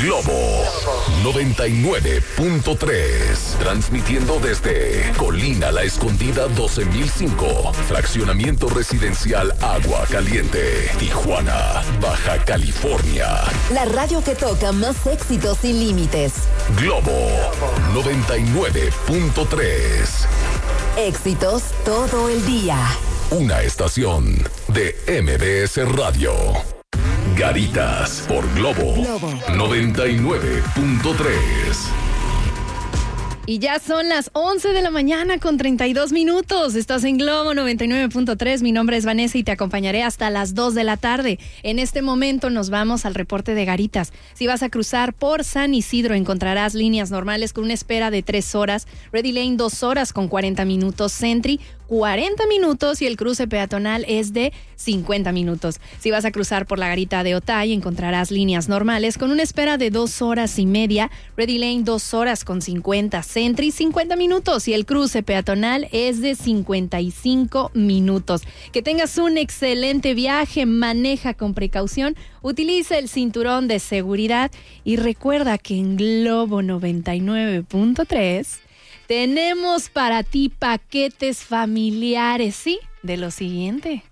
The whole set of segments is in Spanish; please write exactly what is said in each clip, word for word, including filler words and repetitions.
Globo noventa y nueve punto tres. Transmitiendo desde Colina La Escondida doce mil cinco. Fraccionamiento residencial Agua Caliente. Tijuana, Baja California. La radio que toca más éxitos sin límites. Globo noventa y nueve punto tres. Éxitos todo el día. Una estación de M B S Radio. Garitas por Globo, Globo. noventa y nueve punto tres. Y ya son las once de la mañana con treinta y dos minutos. Estás en Globo noventa y nueve punto tres. Mi nombre es Vanessa y te acompañaré hasta las dos de la tarde. En este momento nos vamos al reporte de Garitas. Si vas a cruzar por San Isidro, encontrarás líneas normales con una espera de tres horas. Ready Lane, dos horas con cuarenta minutos. Sentry, cuarenta minutos. Y el cruce peatonal es de cincuenta minutos. Si vas a cruzar por la garita de Otay, encontrarás líneas normales con una espera de dos horas y media. Ready Lane, dos horas con cincuenta. Sentry, cincuenta minutos. Y el cruce peatonal es de cincuenta y cinco minutos. Que tengas un excelente viaje. Maneja con precaución. Utiliza el cinturón de seguridad. Y recuerda que en Globo noventa y nueve punto tres tenemos para ti paquetes familiares, ¿sí? De lo siguiente.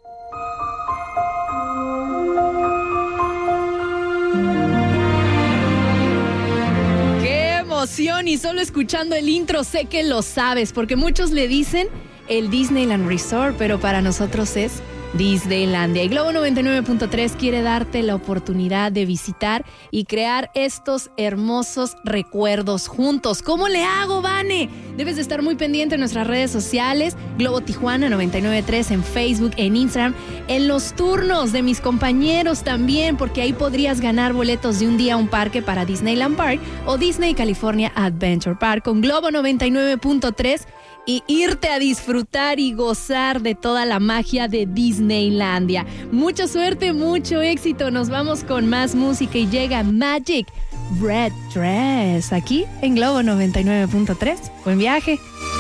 ¡Qué emoción! Y solo escuchando el intro sé que lo sabes, porque muchos le dicen el Disneyland Resort, pero para nosotros es Disneylandia. Y Globo noventa y nueve punto tres quiere darte la oportunidad de visitar y crear estos hermosos recuerdos juntos. ¿Cómo le hago, Vane? Debes de estar muy pendiente en nuestras redes sociales, Globo Tijuana noventa y nueve punto tres en Facebook, en Instagram, en los turnos de mis compañeros también, porque ahí podrías ganar boletos de un día a un parque para Disneyland Park o Disney California Adventure Park con Globo noventa y nueve punto tres y irte a disfrutar y gozar de toda la magia de Disneylandia. Mucha suerte, mucho éxito. Nos vamos con más música y llega Magic Red Dress aquí en Globo noventa y nueve punto tres. Buen viaje.